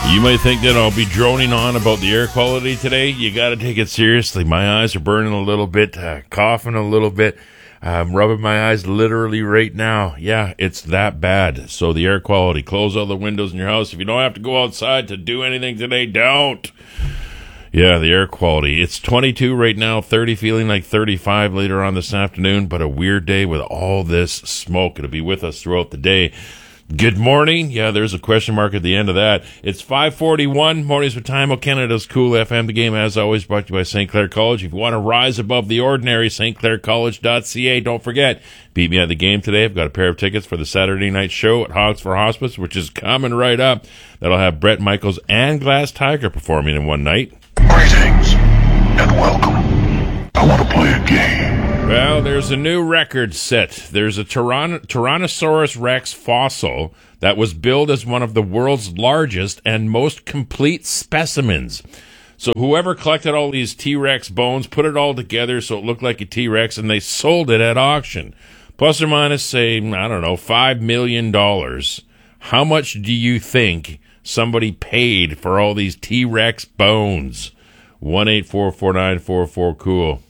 You might think that I'll be droning on about the air quality today. You got to take it seriously. My eyes are burning a little bit, coughing a little bit. I'm rubbing my eyes literally right now. Yeah, it's that bad. So the air quality, close all the windows in your house. If you don't have to go outside to do anything today, don't. Yeah, the air quality. It's 22 right now, 30, feeling like 35 later on this afternoon, but a weird day with all this smoke. It'll be with us throughout the day. Good morning. Yeah, there's a question mark at the end of that. It's 5:41. Mornings with Time. Canada's Cool FM. The game, as always, brought to you by St. Clair College. If you want to rise above the ordinary, stclaircollege.ca. Don't forget, beat me at the game today. I've got a pair of tickets for the Saturday night show at Hogs for Hospice, which is coming right up. That'll have Bret Michaels and Glass Tiger performing in one night. Greetings and welcome. I want to play a game. Well, there's a new record set. There's a Tyrannosaurus Rex fossil that was billed as one of the world's largest and most complete specimens. So whoever collected all these T-Rex bones put it all together so it looked like a T-Rex, and they sold it at auction. Plus or minus, say, I don't know, $5 million. How much do you think somebody paid for all these T-Rex bones? 1-844-944-COOL.